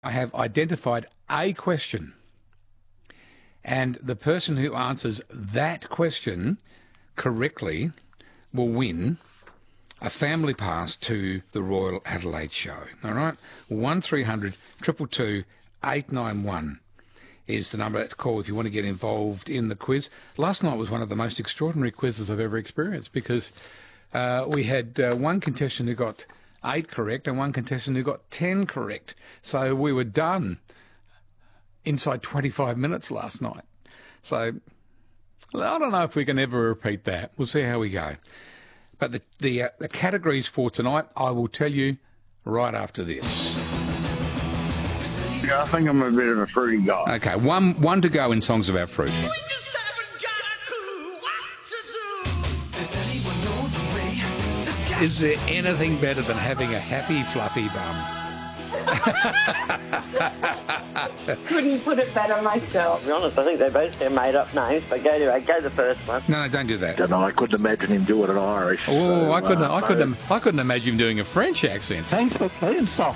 I have identified a question, and the person who answers that question correctly will win a family pass to the Royal Adelaide Show. All right? 1300 222 891 is the number to call if you want to get involved in the quiz. Last night was one of the most extraordinary quizzes I've ever experienced because we had one contestant who got 8 correct and one contestant who got 10 correct. So we were done inside 25 minutes last night. So I don't know if we can ever repeat that. We'll see how we go. But the categories for tonight, I will tell you right after this. Yeah, I think I'm a bit of a fruity guy. Okay, one to go in Songs About Fruit. Is there anything better than having a happy, fluffy bum? Couldn't put it better myself. To be honest, I think they both have made-up names, but go the first one. No, don't do that. And I couldn't imagine him doing it Irish. Oh, so, I couldn't imagine him doing a French accent. Thanks for playing soft.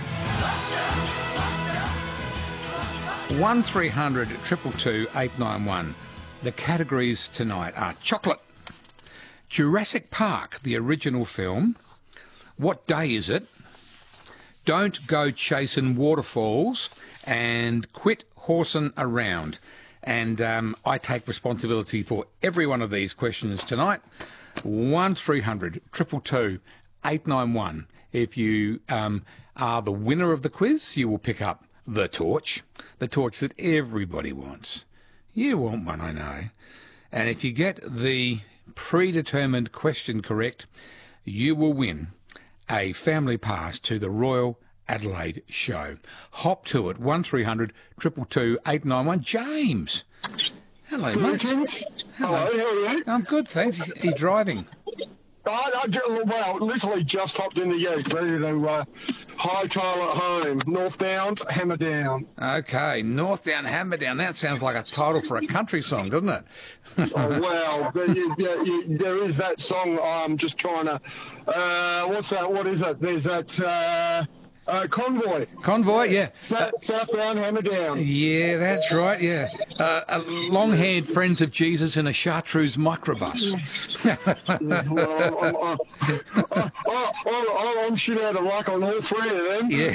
1300 222 891. The categories tonight are chocolate, Jurassic Park, the original film, what day is it, don't go chasing waterfalls, and quit horsing around. And I take responsibility for every one of these questions tonight. 1300 222 891. If you are the winner of the quiz, you will pick up the torch that everybody wants. You want one, I know. And if you get the predetermined question correct, you will win a family pass to the Royal Adelaide Show. Hop to it, 1300 222 891. James. Hello, mate. Hello, how are you? I'm good, thanks. Are you driving? Well, literally just hopped in the ute, ready to hightail it home. Northbound, hammer down. Okay, Northdown, Hammerdown. That sounds like a title for a country song, doesn't it? Well, there is that song. I'm just trying to. What's that? What is it? There's that. Convoy. Convoy, yeah. Southbound, hammer down. Yeah, that's right, yeah. Long-haired friends of Jesus in a chartreuse microbus. I'm shit out of luck on all three of them. Yeah.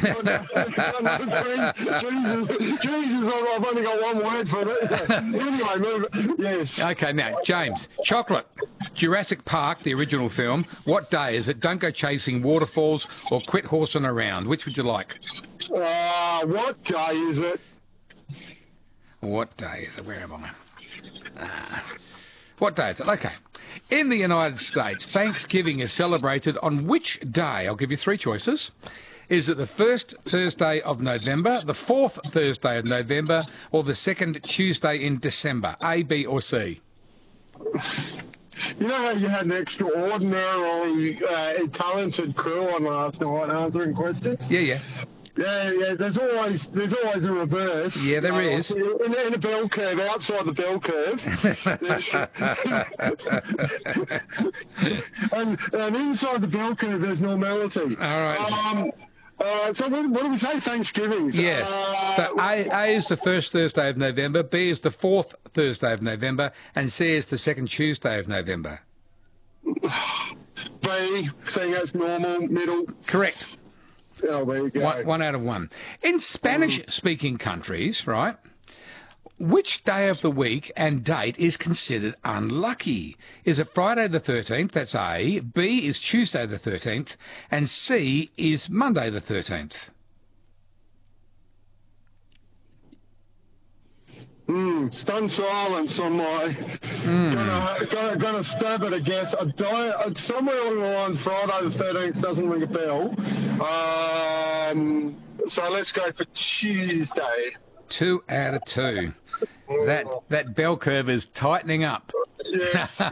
Jesus, I've only got one word for it. Anyway, move. Yes. Okay, now, James, chocolate. Jurassic Park, the original film. What day is it? Don't go chasing waterfalls or quit horsing around. Which would you like? What day is it? What day is it? Where am I? What day is it? Okay. In the United States, Thanksgiving is celebrated on which day? I'll give you 3 choices. Is it the first Thursday of November, the fourth Thursday of November, or the second Tuesday in December? A, B, or C? You know how you had an extraordinarily talented crew on last night answering questions? Yeah. Yeah. There's always a reverse. Yeah, there is. In a bell curve, outside the bell curve. and inside the bell curve, there's normality. All right. So what do we say? Thanksgiving. Yes. So A is the first Thursday of November, B is the fourth Thursday of November, and C is the second Tuesday of November. B, saying that's normal, middle. Correct. Oh, there you go. One out of one. In Spanish-speaking countries, right, which day of the week and date is considered unlucky? Is it Friday the 13th? That's A. B is Tuesday the 13th. And C is Monday the 13th. Stunned silence on my. Gonna stab at a guess. Somewhere along the lines, Friday the 13th doesn't ring a bell. So let's go for Tuesday. 2 out of 2. That bell curve is tightening up. Yes.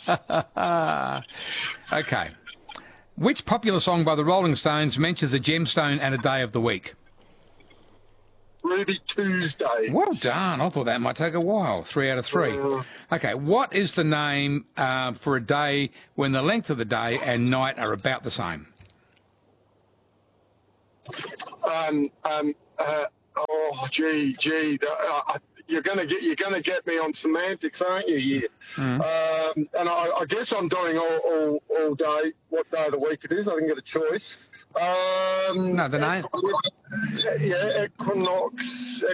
Okay. Which popular song by the Rolling Stones mentions a gemstone and a day of the week? Ruby Tuesday. Well done. I thought that might take a while. 3 out of 3. Okay. What is the name for a day when the length of the day and night are about the same? Oh, gee, you're gonna get me on semantics, aren't you? Here, and I guess I'm doing all day. What day of the week it is? I didn't get a choice. No, the name. Yeah, Equinox.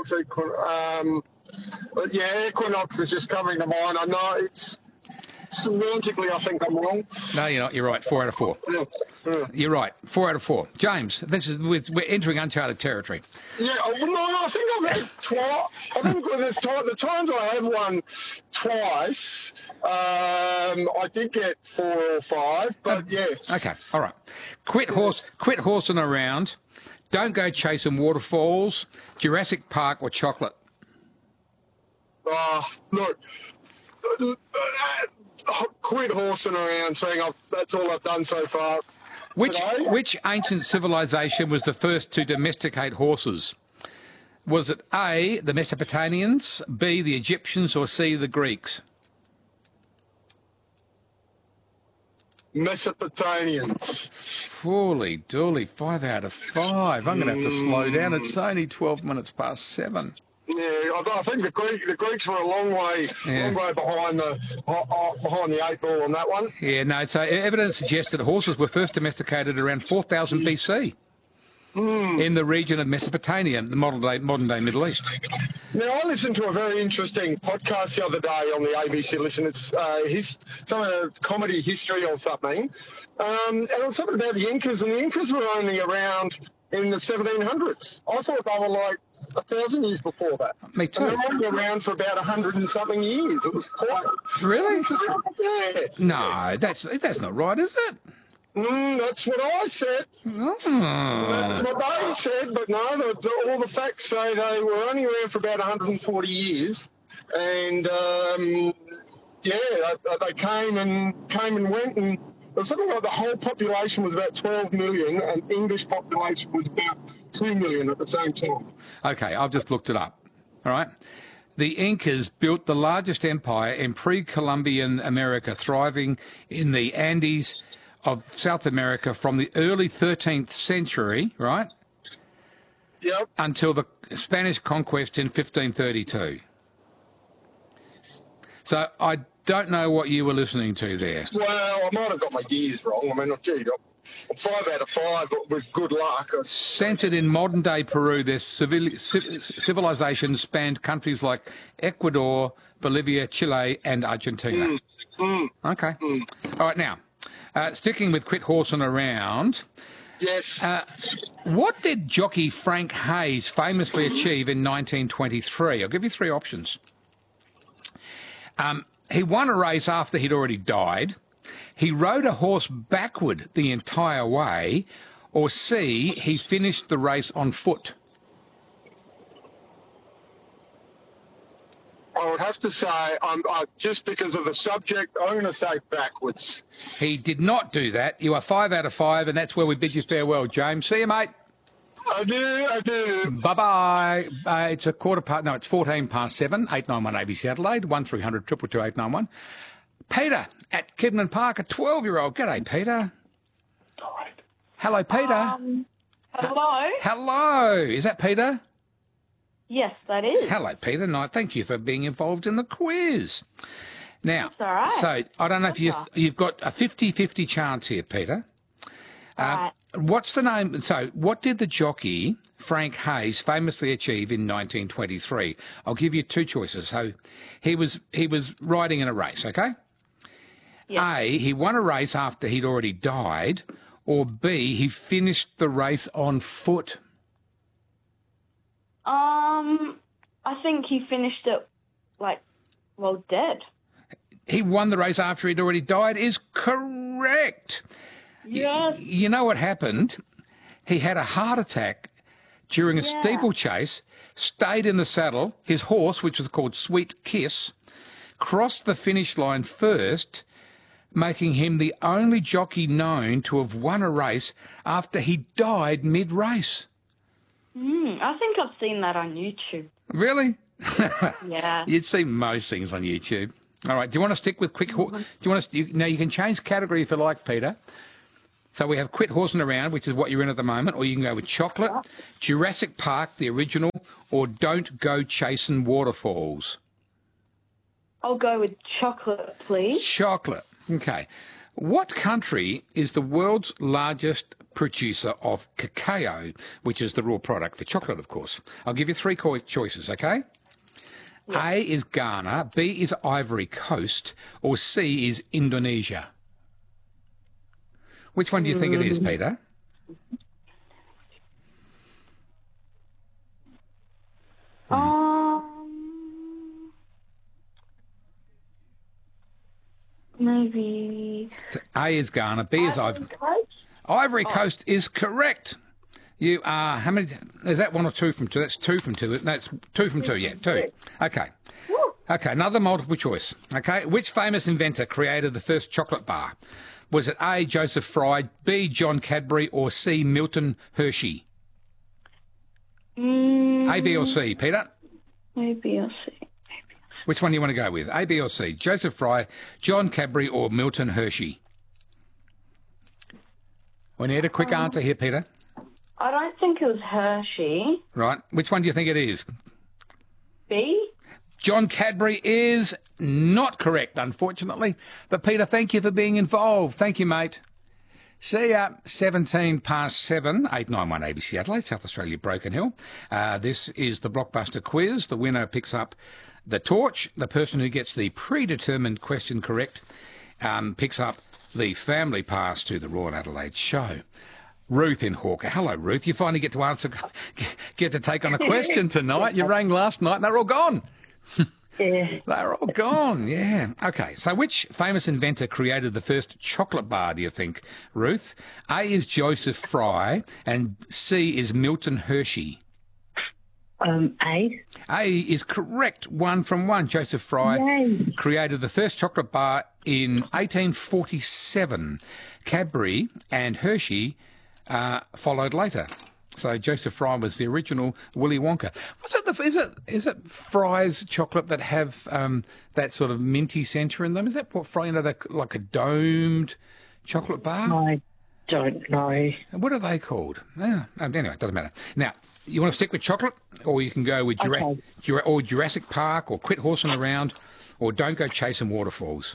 Equinox is just coming to mind. I know it's semantically, I think I'm wrong. No, you're not. You're right. 4 out of 4. Yeah. You're right. 4 out of 4. James, we're entering uncharted territory. Yeah, no, I think I've had twice. I think the times I have won twice, I did get 4 or 5, but yes. Okay, all right. Quit horsing around. Don't go chasing waterfalls. Jurassic Park or chocolate? Look, quit horsing around, saying that's all I've done so far. Which ancient civilization was the first to domesticate horses? Was it A, the Mesopotamians, B, the Egyptians, or C, the Greeks? Mesopotamians. Holy dooly, 5 out of 5. I'm going to have to slow down. It's only 12 minutes past 7. Yeah, I think the Greeks were a long way behind the 8 ball on that one. Yeah, no. So evidence suggests that horses were first domesticated around 4000 BC in the region of Mesopotamia, the modern day Middle East. Now, I listened to a very interesting podcast the other day on the ABC. Listen, it's some comedy history or something, and it was something about the Incas, and the Incas were only around in the 1700s. I thought they were like 1,000 years before that. Me too. And they were around for about 100 and something years. It was quite really. Yeah. No, that's not right, is it? That's what I said. That's what they said, but no, all the facts say they were only around for about 140 years, and they came and went, and it was something like the whole population was about 12 million, and English population was about 2 million at the same time. Okay, I've just looked it up. All right. The Incas built the largest empire in pre-Columbian America, thriving in the Andes of South America from the early 13th century, right? Yep. Until the Spanish conquest in 1532. So I don't know what you were listening to there. Well, I might have got my years wrong. I mean, gee, I'm 5 out of 5, but with good luck. Centred in modern-day Peru, their civilization spanned countries like Ecuador, Bolivia, Chile and Argentina. Okay. All right, now, sticking with quit horsing around. Yes. What did jockey Frank Hayes famously achieve in 1923? I'll give you 3 options. He won a race after he'd already died. He rode a horse backward the entire way. Or C, he finished the race on foot. I would have to say, just because of the subject, I'm going to say backwards. He did not do that. You are 5 out of 5, and that's where we bid you farewell, James. See you, mate. I do. Bye-bye. It's 14 past 7, 891 ABC Adelaide, 1300 222 891. Peter at Kidman Park, a 12-year-old. G'day, Peter. All right. Hello, Peter. Hello? Hello. Is that Peter? Yes, that is. Hello, Peter. No, thank you for being involved in the quiz. Now, That's all right. So I don't know if you've got a 50-50 chance here, Peter. Right. What's the name? So what did the jockey Frank Hayes famously achieve in 1923? I'll give you 2 choices. So he was riding in a race, okay? Yeah. A, he won a race after he'd already died, or B, he finished the race on foot. I think he finished it, dead. He won the race after he'd already died is correct. Yes. You know what happened? He had a heart attack during a steeplechase, stayed in the saddle. His horse, which was called Sweet Kiss, crossed the finish line first, making him the only jockey known to have won a race after he died mid-race. I think I've seen that on YouTube. Really? Yeah. You'd see most things on YouTube. All right. Do you want to stick with quick? Do you want to? Now you can change category if you like, Peter. So we have quit horsing around, which is what you're in at the moment, or you can go with chocolate, Jurassic Park, the original, or don't go chasing waterfalls? I'll go with chocolate, please. Chocolate. Okay. What country is the world's largest producer of cacao, which is the raw product for chocolate, of course? I'll give you three choices, okay? Yeah. A is Ghana, B is Ivory Coast, or C is Indonesia. Which one do you think it is, Peter? Maybe. So A is Ghana, B is Ivory Coast. Ivory Coast is correct. You are, how many, is that one or two from two? That's two from two. That's two from two, yeah, two. Okay. Okay, another multiple choice. Okay, which famous inventor created the first chocolate bar? Was it A, Joseph Fry, B, John Cadbury, or C, Milton Hershey? A, B, or C, Peter? A, B, or C. Which one do you want to go with? A, B, or C? Joseph Fry, John Cadbury, or Milton Hershey? We need a quick answer here, Peter. I don't think it was Hershey. Right. Which one do you think it is? B? John Cadbury is not correct, unfortunately. But, Peter, thank you for being involved. Thank you, mate. See ya. 17 past 7, 891 ABC Adelaide, South Australia, Broken Hill. This is the Blockbuster quiz. The winner picks up the torch. The person who gets the predetermined question correct picks up the family pass to the Royal Adelaide show. Ruth in Hawker. Hello, Ruth. You finally get to get to take on a question tonight. You rang last night and they're all gone. Yeah. They're all gone, yeah. Okay, so which famous inventor created the first chocolate bar, do you think, Ruth? A is Joseph Fry and C is Milton Hershey. A. A is correct. 1 from 1. Joseph Fry created the first chocolate bar in 1847. Cadbury and Hershey followed later. So Joseph Fry was the original Willy Wonka. Is it Fry's chocolate that have that sort of minty centre in them? Is that what Fry, like a domed chocolate bar? I don't know. What are they called? Anyway, it doesn't matter. Now, you want to stick with chocolate, or you can go with Jurassic Park, or Quit Horsing Around, or Don't Go Chasing Waterfalls.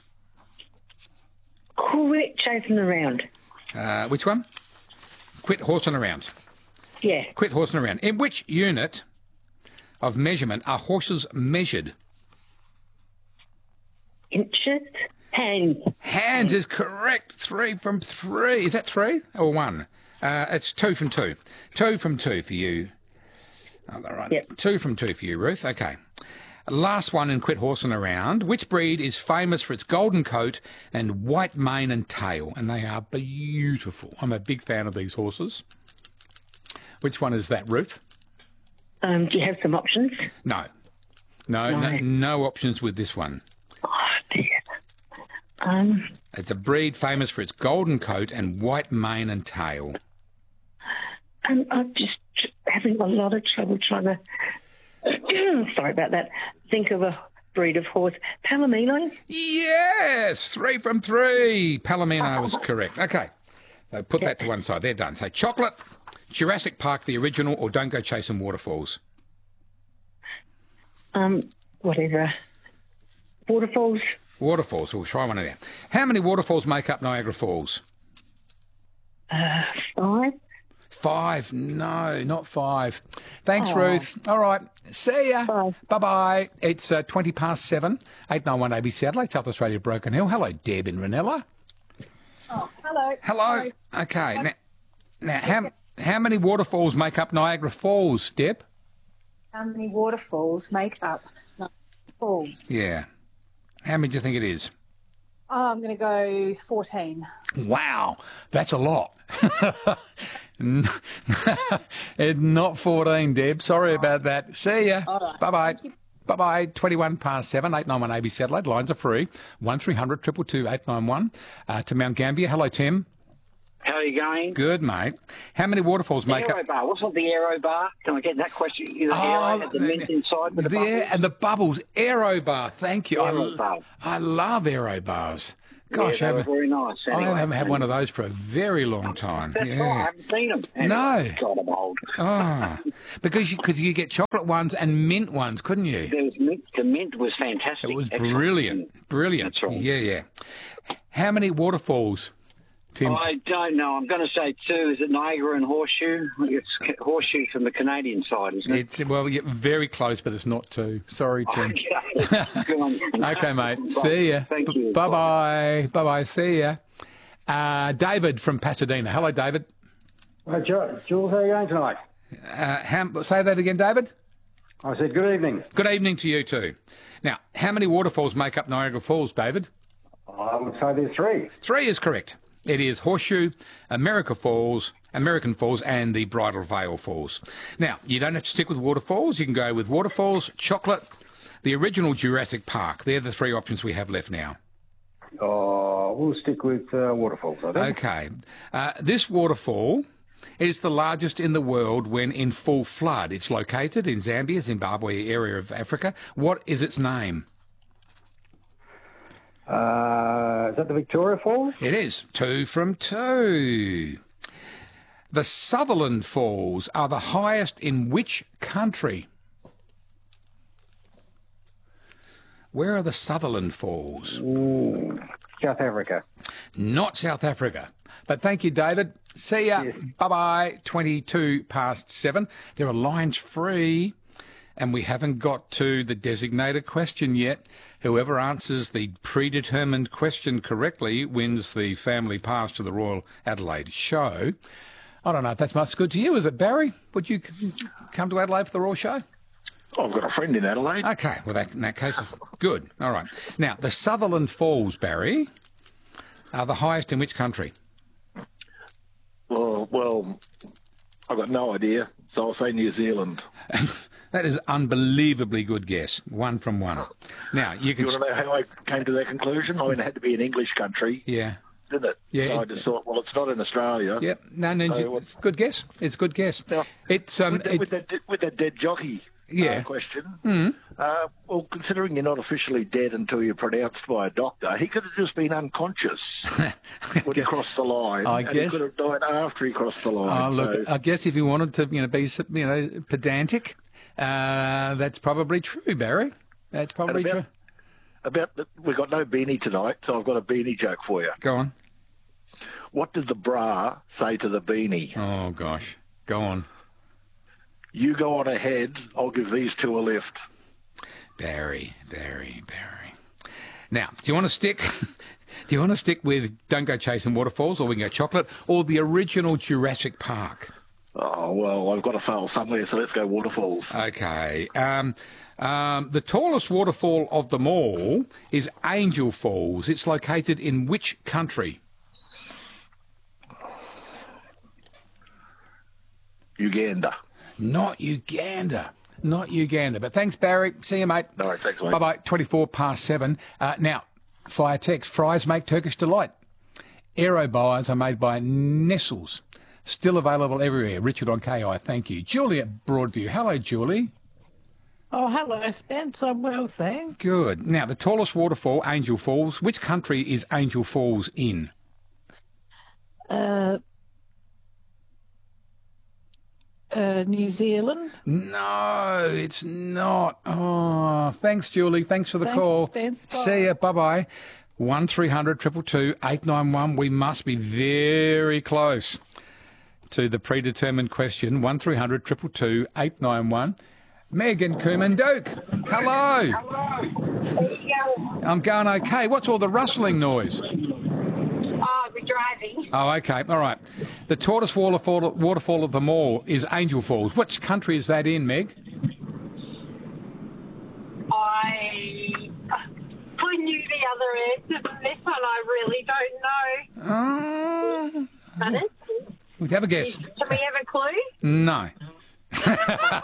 Quit Chasing Around. Which one? Quit Horsing Around. Yeah. Quit horsing around. In which unit of measurement are horses measured? Inches? Hands. Hands is correct. 3 from 3. Is that 3 or 1? It's 2 from 2. 2 from 2 for you. Oh, all right. Yep. 2 from 2 for you, Ruth. Okay. Last one in Quit Horsing Around. Which breed is famous for its golden coat and white mane and tail? And they are beautiful. I'm a big fan of these horses. Which one is that, Ruth? Do you have some options? No. No options with this one. Oh, dear. It's a breed famous for its golden coat and white mane and tail. I'm just having a lot of trouble trying to, sorry about that, think of a breed of horse. Palomino? Yes, 3 from 3. Palomino was correct. Okay, so put that to one side. They're done. So chocolate, Jurassic Park, the original, or Don't Go Chasing Waterfalls? Whatever. Waterfalls? Waterfalls. We'll try one of them. How many waterfalls make up Niagara Falls? 5. 5. No, not 5. Thanks, Ruth. All right. See ya. Bye. Bye-bye. It's 20 past 7, 891 ABC Adelaide, South Australia, Broken Hill. Hello, Deb in Ranella. Oh, hello. Hello. Okay. Now how many waterfalls make up Niagara Falls, Deb? How many waterfalls make up Niagara Falls? Yeah. How many do you think it is? Oh, I'm going to go 14. Wow. That's a lot. It's not 14, Deb. Sorry about that. See ya. All right. Bye-bye. Bye-bye. 21 past 7, 891 ABC Adelaide. Lines are free. 1300 222 891. To Mount Gambier. Hello, Tim. How are you going? Good, mate. How many waterfalls make Aero up... bar. What's not the aero bar? Can I get that question? The aero had the mint inside with the bubbles? And the bubbles. Aero bar. Thank you. Aero bar. I love aero bars. Gosh, yeah, they were very nice. I Anyway. haven't had one of those for a very long time. That's Yeah. right, I haven't seen them. Anyway, No. God, I'm old. Oh, because you get chocolate ones and mint ones, couldn't you? There was mint. The mint was fantastic. It was Excellent. brilliant, brilliant. That's right. Yeah. How many waterfalls, Tim? I don't know. I'm going to say 2. Is it Niagara and Horseshoe? It's Horseshoe from the Canadian side, isn't it? It's you're very close, but it's not 2. Sorry, Tim. Okay. Good on you. Okay, mate. See ya. Thank you. Bye bye. See ya. David from Pasadena. Hello, David. Hi, Jules, how are you going tonight? Say that again, David. I said good evening. Good evening to you too. Now, how many waterfalls make up Niagara Falls, David? I would say there's 3. 3 is correct. It is Horseshoe, American Falls, and the Bridal Veil Falls. Now, you don't have to stick with waterfalls. You can go with waterfalls, chocolate, the original Jurassic Park. They're the 3 options we have left now. We'll stick with waterfalls, I think. Okay. This waterfall is the largest in the world when in full flood. It's located in Zambia, Zimbabwe area of Africa. What is its name? Is that the Victoria Falls? It is. 2 from 2. The Sutherland Falls are the highest in which country? Where are the Sutherland Falls? South Africa. Not South Africa. But thank you, David. See ya. Yes. Bye-bye. 7:22. There are lines free, and we haven't got to the designated question yet. Whoever answers the predetermined question correctly wins the family pass to the Royal Adelaide show. I don't know if that's much good to you. Is it, Barry? Would you come to Adelaide for the Royal show? Oh, I've got a friend in Adelaide. Okay, well, in that case, good. All right. Now, the Sutherland Falls, Barry, are the highest in which country? Well, I've got no idea, so I'll say New Zealand. That is unbelievably good guess. 1 from 1. Now, you can... You want to know how I came to that conclusion? I mean, it had to be an English country. Yeah. Didn't it? Yeah. So I just thought, well, it's not in Australia. Yep. No, So it's good guess. It's good guess. Now, It's with that dead jockey question. Well, considering you're not officially dead until you're pronounced by a doctor, he could have just been unconscious when he crossed the line. I and guess he could have died after he crossed the line. Look, I guess if he wanted to, be, pedantic, that's probably true, Barry. That's probably true. We've got no beanie tonight, so I've got a beanie joke for you. Go on. What did the bra say to the beanie? Oh, gosh. Go on. You go on ahead, I'll give these 2 a lift. Barry. Now, do you want to stick with Don't Go Chasing Waterfalls, or we can go chocolate, or the original Jurassic Park? Oh, well, I've got to fail somewhere, so let's go waterfalls. Okay. The tallest waterfall of them all is Angel Falls. It's located in which country? Uganda. Not Uganda. But thanks, Barry. See you, mate. All right, thanks, mate. Bye-bye. 7:24. Now, fire text. Fries make Turkish delight. Aero bars are made by Nestles. Still available everywhere. Richard on KI, thank you. Julie at Broadview. Hello, Julie. Oh, hello, Spence. I'm well, thanks. Good. Now, the tallest waterfall, Angel Falls. Which country is Angel Falls in? New Zealand? No, it's not. Oh, thanks, Julie. Thanks for the call. Spence. See ya. Bye-bye. 1300 222 891. We must be very close to the predetermined question. 1300 222 891. Megan Cooman-Duke. Hello. I'm going okay. What's all the rustling noise? Oh, we're driving. Oh, okay. All right. The tallest waterfall of them all is Angel Falls. Which country is that in, Meg? I knew the other answer, but this one I really don't know. Pardon? We have a guess. Can we have a clue? No. But being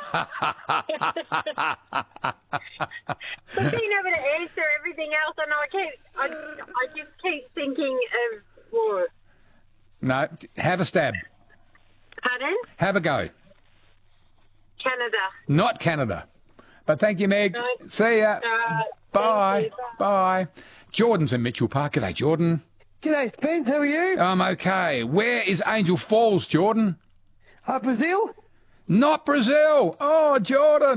able to answer everything else, I know I just keep thinking of war. No. Have a stab. Pardon? Have a go. Canada. Not Canada. But thank you, Meg. No. See ya. Bye. Bye. Bye. Jordan's in Mitchell Park. G'day, Jordan. G'day, Spence. How are you? I'm okay. Where is Angel Falls, Jordan? Brazil? Not Brazil. Oh, Jordan.